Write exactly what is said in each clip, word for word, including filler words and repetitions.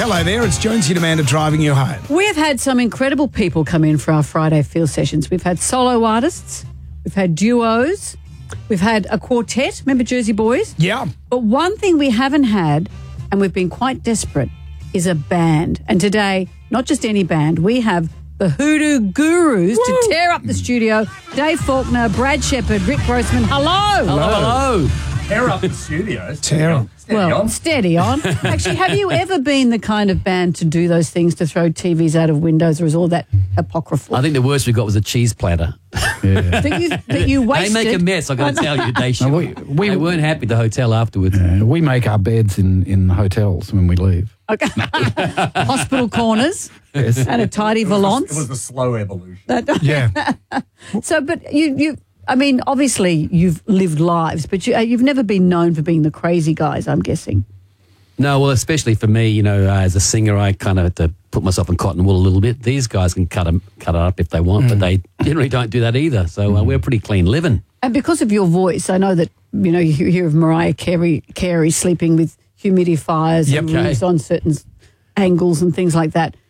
hello there. It's Jonesy and Amanda driving you home. We've had some incredible people come in for our Friday Field Sessions. We've had solo artists, we've had duos, we've had a quartet. Remember Jersey Boys? Yeah. But one thing we haven't had, and we've been quite desperate, is a band. And today, not just any band, we have the Hoodoo Gurus Woo! to tear up the studio. Dave Faulkner, Brad Shepherd, Rick Grossman. Hello. Hello. Hello. Tear up the studios. Tear up. Steady well, on. steady on. Actually, have you ever been the kind of band to do those things, to throw T Vs out of windows, or is all that apocryphal? I think the worst we got was a cheese platter. Yeah. that you, that you They wasted. make a mess, I got to tell you. They, should, No, we- we- they weren't happy at the hotel afterwards. Uh, we make our beds in, in hotels when we leave. Okay. Hospital corners Yes. and a tidy It valance. was the slow evolution. That- Yeah. So, but you, you, I mean, obviously you've lived lives, but you, uh, you've never been known for being the crazy guys, I'm guessing. No, well, especially for me, you know, uh, as a singer, I kind of had to put myself in cotton wool a little bit. These guys can cut 'em, cut it up if they want, but they generally don't do that either. So uh, we're pretty clean living. And because of your voice, I know that, you know, you hear of Mariah Carey, Carey sleeping with humidifiers Yep. and Okay. roofs on certain angles and things like that.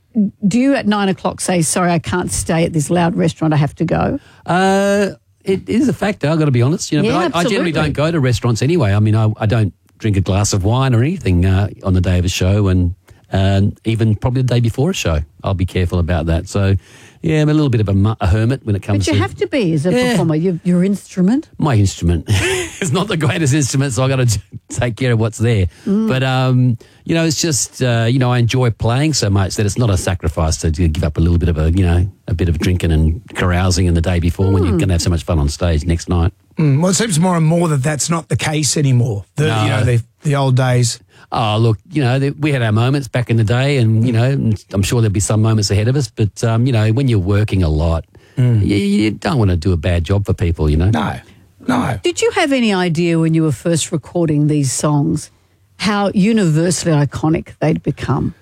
Do you at nine o'clock say, sorry, I can't stay at this loud restaurant, I have to go? Uh, it is a factor, I've got to be honest. You know, Yeah, but I, I generally absolutely. don't go to restaurants anyway. I mean, I, I don't drink a glass of wine or anything uh, on the day of a show, and and even probably the day before a show. I'll be careful about that. So, yeah, I'm a little bit of a, mu- a hermit when it comes But you to have to be as a Yeah. performer. Your, your instrument. my instrument. It's not the greatest instrument, so I got to take care of what's there. Mm. But um, you know, it's just uh, you know, I enjoy playing so much that it's not a sacrifice to give up a little bit of a you know a bit of drinking and carousing in the day before when Mm. you're going to have so much fun on stage next night. Mm, well, it seems more and more that that's not the case anymore. The, No. You know, the, the old days. Oh, look, you know, th- we had our moments back in the day, and you know, and I'm sure there'll be some moments ahead of us. But um, you know, when you're working a lot, you, you don't want to do a bad job for people. You know, No. No. Did you have any idea when you were first recording these songs how universally iconic they'd become?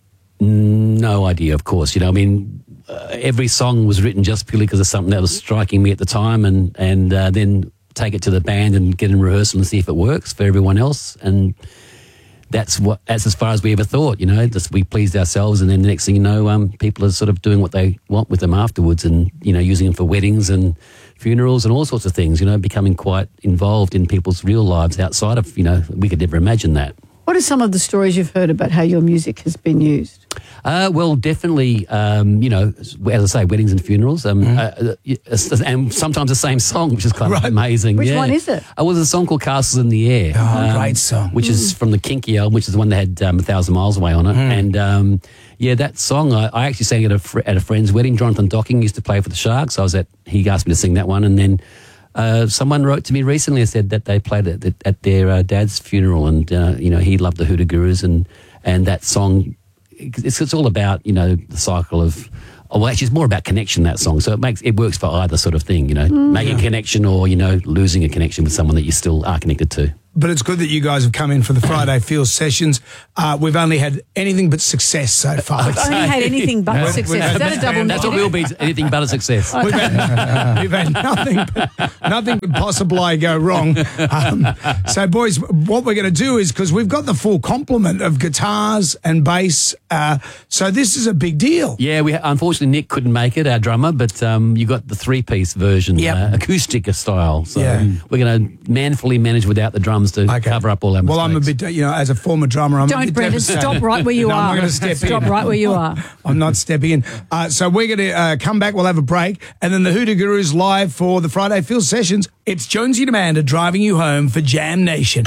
No idea, of course. You know, I mean, uh, every song was written just purely because of something that was striking me at the time, and and uh, then take it to the band and get in rehearsal and see if it works for everyone else. And that's what that's as far as we ever thought. You know, just we pleased ourselves, and then the next thing you know, um, people are sort of doing what they want with them afterwards, and you know, using them for weddings and funerals and all sorts of things. You know, becoming quite involved in people's real lives outside of you know, we could never imagine that. What are some of the stories you've heard about how your music has been used? Uh, well, definitely, um, you know, as I say, weddings and funerals, um, uh, uh, and sometimes the same song, which is kind Right. of amazing. Which yeah. one is it? Uh, well, there's a song called Castles in the Air. Oh, great song. Which is from the Kinky album, which is the one that had um, A Thousand Miles Away on it. And, um, yeah, that song, I, I actually sang at a, fr- at a friend's wedding. Jonathan Docking used to play for the Sharks. I was at, he asked me to sing that one, and then Uh, someone wrote to me recently and said that they played it at, at their uh, dad's funeral, and uh, you know, he loved the Hoodoo Gurus, and and that song, it's, it's all about you know the cycle of. Oh, well, actually, it's more about connection, that song. So it makes it works for either sort of thing, you know, making a connection or you know losing a connection with someone that you still are connected to. But it's good that you guys have come in for the Friday Field Sessions. Uh, we've only had anything but success so far. I've only had anything but Yeah. success. Is that a double That's what negative? will be anything but a success. We've had, we've had nothing, but, nothing could possibly go wrong. Um, so, boys, what we're going to do is, because we've got the full complement of guitars and bass, uh, so this is a big deal. Yeah, we unfortunately Nick couldn't make it, our drummer, but um, you got the three-piece version, Yep. uh, acoustic style. So Yeah. we're going to manfully manage without the drums to Okay. cover up all our mistakes. Well, I'm a bit, you know, as a former drummer, I'm a Don't, bit Brendan, devastated. stop right where you No, I'm are. not gonna step Stop in. right where you are. I'm not stepping in. Uh, so we're going to uh, come back. We'll have a break. And then the Hoodoo Gurus live for the Friday Field Sessions. It's Jonesy and Amanda driving you home for Jam Nation.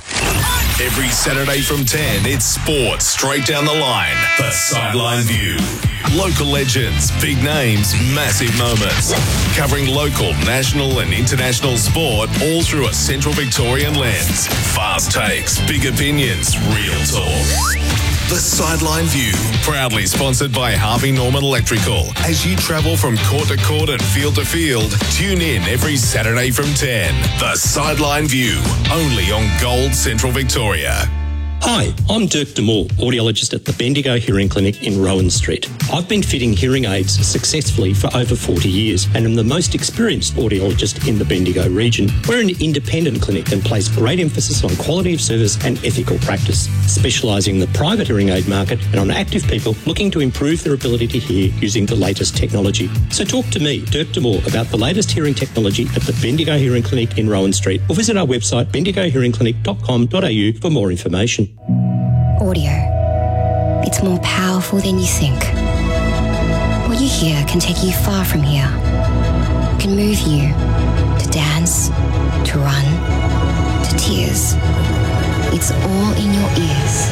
Every Saturday from ten, it's sports straight down the line. The Sideline View. Local legends, big names, massive moments. Covering local, national and international sport all through a Central Victorian lens. Fast takes, big opinions, real talk. The Sideline View, proudly sponsored by Harvey Norman Electrical. As you travel from court to court and field to field, tune in every Saturday from ten. The Sideline View, only on Gold Central Victoria. Hi, I'm Dirk Demore, audiologist at the Bendigo Hearing Clinic in Rowan Street. I've been fitting hearing aids successfully for over forty years and am the most experienced audiologist in the Bendigo region. We're an independent clinic and place great emphasis on quality of service and ethical practice, specialising in the private hearing aid market and on active people looking to improve their ability to hear using the latest technology. So talk to me, Dirk Demore, about the latest hearing technology at the Bendigo Hearing Clinic in Rowan Street, or visit our website bendigo hearing clinic dot com dot a u for more information. Audio. It's more powerful than you think. What you hear can take you far from here. It can move you to dance, to run, to tears. It's all in your ears.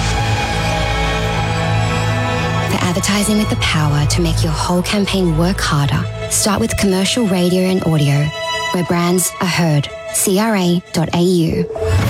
For advertising with the power to make your whole campaign work harder, start with commercial radio and audio, where brands are heard. C R A dot A U.